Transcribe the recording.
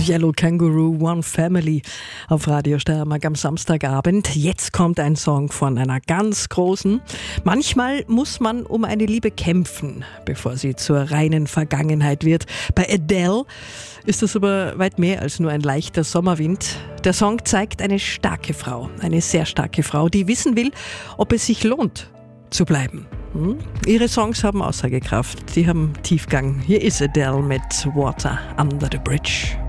Yellow Kangaroo, One Family auf Radio Steiermark am Samstagabend. Jetzt kommt ein Song von einer ganz großen. Manchmal muss man um eine Liebe kämpfen, bevor sie zur reinen Vergangenheit wird. Bei Adele ist das aber weit mehr als nur ein leichter Sommerwind. Der Song zeigt eine starke Frau, eine sehr starke Frau, die wissen will, ob es sich lohnt zu bleiben. Ihre Songs haben Aussagekraft, die haben Tiefgang. Hier ist Adele mit Water Under the Bridge.